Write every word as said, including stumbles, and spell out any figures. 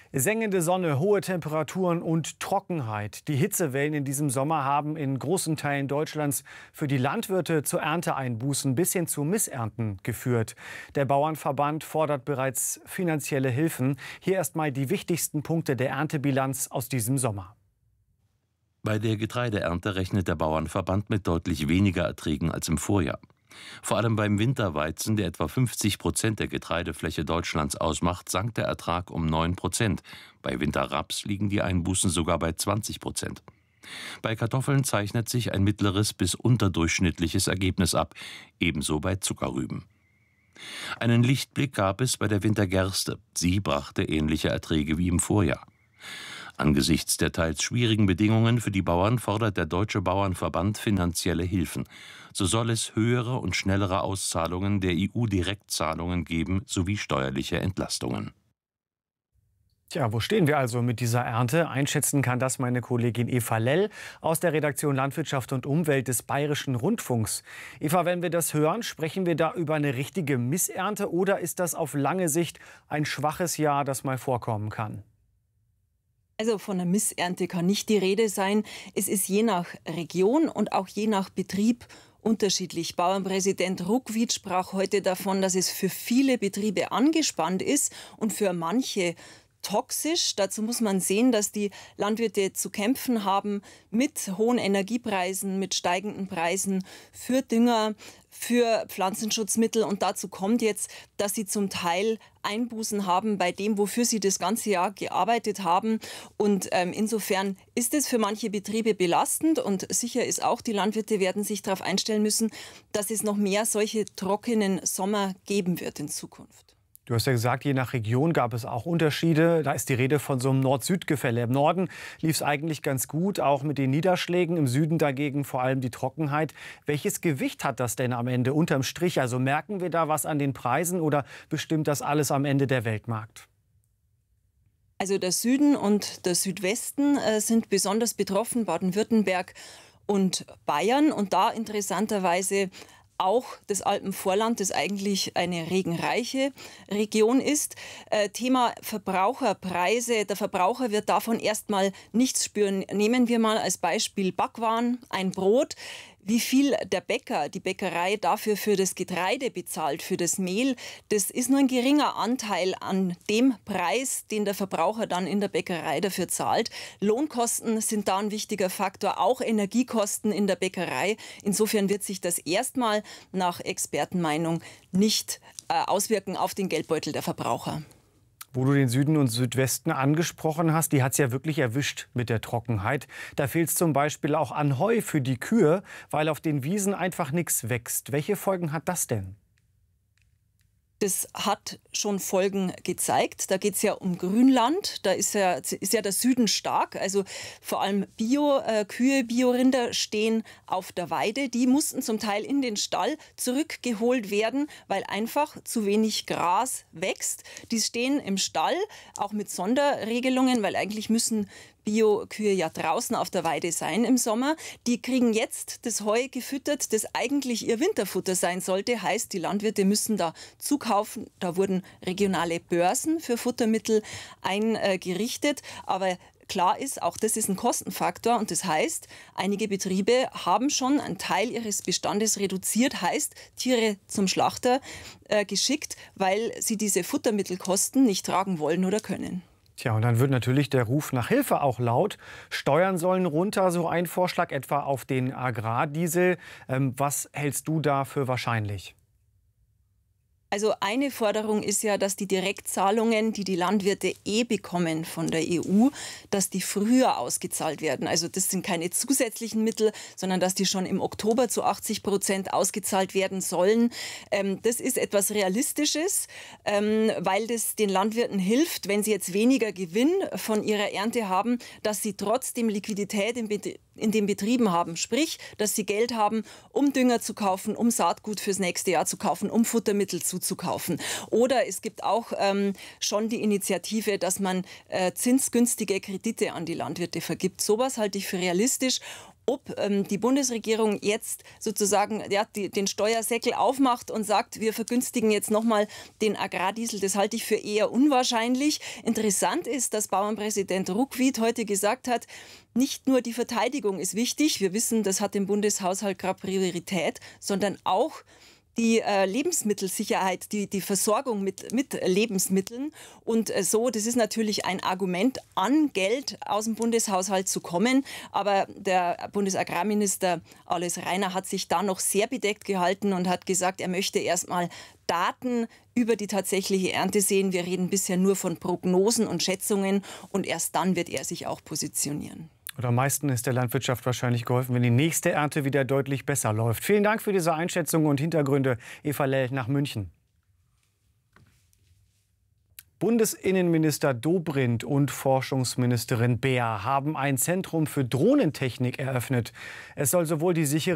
Sengende Sonne, hohe Temperaturen und Trockenheit. Die Hitzewellen in diesem Sommer haben in großen Teilen Deutschlands für die Landwirte zu Ernteeinbußen bis hin zu Missernten geführt. Der Bauernverband fordert bereits finanzielle Hilfen. Hier erstmal die wichtigsten Punkte der Erntebilanz aus diesem Sommer. Bei der Getreideernte rechnet der Bauernverband mit deutlich weniger Erträgen als im Vorjahr. Vor allem beim Winterweizen, der etwa fünfzig Prozent der Getreidefläche Deutschlands ausmacht, sank der Ertrag um neun Prozent. Bei Winterraps liegen die Einbußen sogar bei zwanzig Prozent. Bei Kartoffeln zeichnet sich ein mittleres bis unterdurchschnittliches Ergebnis ab, ebenso bei Zuckerrüben. Einen Lichtblick gab es bei der Wintergerste. Sie brachte ähnliche Erträge wie im Vorjahr. Angesichts der teils schwierigen Bedingungen für die Bauern fordert der Deutsche Bauernverband finanzielle Hilfen. So soll es höhere und schnellere Auszahlungen der E U-Direktzahlungen geben sowie steuerliche Entlastungen. Tja, wo stehen wir also mit dieser Ernte? Einschätzen kann das meine Kollegin Eva Lell aus der Redaktion Landwirtschaft und Umwelt des Bayerischen Rundfunks. Eva, wenn wir das hören, sprechen wir da über eine richtige Missernte oder ist das auf lange Sicht ein schwaches Jahr, das mal vorkommen kann? Also von einer Missernte kann nicht die Rede sein. Es ist je nach Region und auch je nach Betrieb unterschiedlich. Bauernpräsident Ruckwied sprach heute davon, dass es für viele Betriebe angespannt ist und für manche toxisch. Dazu muss man sehen, dass die Landwirte zu kämpfen haben mit hohen Energiepreisen, mit steigenden Preisen für Dünger, für Pflanzenschutzmittel. Und dazu kommt jetzt, dass sie zum Teil Einbußen haben bei dem, wofür sie das ganze Jahr gearbeitet haben. Und ähm, insofern ist es für manche Betriebe belastend. Und sicher ist auch, die Landwirte werden sich darauf einstellen müssen, dass es noch mehr solche trockenen Sommer geben wird in Zukunft. Du hast ja gesagt, je nach Region gab es auch Unterschiede. Da ist die Rede von so einem Nord-Süd-Gefälle. Im Norden lief es eigentlich ganz gut, auch mit den Niederschlägen. Im Süden dagegen vor allem die Trockenheit. Welches Gewicht hat das denn am Ende unterm Strich? Also merken wir da was an den Preisen oder bestimmt das alles am Ende der Weltmarkt? Also der Süden und der Südwesten äh, sind besonders betroffen, Baden-Württemberg und Bayern. Und da interessanterweise auch das Alpenvorland, das eigentlich eine regenreiche Region ist. Äh, Thema Verbraucherpreise. Der Verbraucher wird davon erstmal nichts spüren. Nehmen wir mal als Beispiel Backwaren, ein Brot. Wie viel der Bäcker, die Bäckerei dafür für das Getreide bezahlt, für das Mehl, das ist nur ein geringer Anteil an dem Preis, den der Verbraucher dann in der Bäckerei dafür zahlt. Lohnkosten sind da ein wichtiger Faktor, auch Energiekosten in der Bäckerei. Insofern wird sich das erstmal nach Expertenmeinung nicht äh, auswirken auf den Geldbeutel der Verbraucher. Wo du den Süden und Südwesten angesprochen hast, die hat es ja wirklich erwischt mit der Trockenheit. Da fehlt es zum Beispiel auch an Heu für die Kühe, weil auf den Wiesen einfach nichts wächst. Welche Folgen hat das denn? Das hat schon Folgen gezeigt. Da geht es ja um Grünland. Da ist ja, ist ja der Süden stark. Also vor allem Bio-Kühe, Biorinder stehen auf der Weide. Die mussten zum Teil in den Stall zurückgeholt werden, weil einfach zu wenig Gras wächst. Die stehen im Stall, auch mit Sonderregelungen, weil eigentlich müssen Bio-Kühe ja draußen auf der Weide sein im Sommer. Die kriegen jetzt das Heu gefüttert, das eigentlich ihr Winterfutter sein sollte. Heißt, die Landwirte müssen da zukaufen. Da wurden regionale Börsen für Futtermittel eingerichtet. Aber klar ist, auch das ist ein Kostenfaktor. Und das heißt, einige Betriebe haben schon einen Teil ihres Bestandes reduziert. Heißt, Tiere zum Schlachter äh, geschickt, weil sie diese Futtermittelkosten nicht tragen wollen oder können. Tja, und dann wird natürlich der Ruf nach Hilfe auch laut. Steuern sollen runter, so ein Vorschlag etwa auf den Agrardiesel. Ähm, was hältst du da für wahrscheinlich? Also eine Forderung ist ja, dass die Direktzahlungen, die die Landwirte eh bekommen von der E U, dass die früher ausgezahlt werden. Also das sind keine zusätzlichen Mittel, sondern dass die schon im Oktober zu achtzig Prozent ausgezahlt werden sollen. Ähm, das ist etwas Realistisches, ähm, weil das den Landwirten hilft, wenn sie jetzt weniger Gewinn von ihrer Ernte haben, dass sie trotzdem Liquidität im Betrieb in den Betrieben haben. Sprich, dass sie Geld haben, um Dünger zu kaufen, um Saatgut fürs nächste Jahr zu kaufen, um Futtermittel zuzukaufen. Oder es gibt auch ähm, schon die Initiative, dass man äh, zinsgünstige Kredite an die Landwirte vergibt. Sowas halte ich für realistisch. ob ähm, die Bundesregierung jetzt sozusagen ja, die, den Steuersäckel aufmacht und sagt, wir vergünstigen jetzt nochmal den Agrardiesel. Das halte ich für eher unwahrscheinlich. Interessant ist, dass Bauernpräsident Ruckwied heute gesagt hat, nicht nur die Verteidigung ist wichtig, wir wissen, das hat im Bundeshaushalt gerade Priorität, sondern auch die äh, Lebensmittelsicherheit, die, die Versorgung mit, mit Lebensmitteln. Und äh, so, das ist natürlich ein Argument, an Geld aus dem Bundeshaushalt zu kommen. Aber der Bundesagrarminister Alois Rainer hat sich da noch sehr bedeckt gehalten und hat gesagt, er möchte erst mal Daten über die tatsächliche Ernte sehen. Wir reden bisher nur von Prognosen und Schätzungen und erst dann wird er sich auch positionieren. Und am meisten ist der Landwirtschaft wahrscheinlich geholfen, wenn die nächste Ernte wieder deutlich besser läuft. Vielen Dank für diese Einschätzung und Hintergründe, Eva Lell nach München. Bundesinnenminister Dobrindt und Forschungsministerin Beer haben ein Zentrum für Drohnentechnik eröffnet. Es soll sowohl die sichere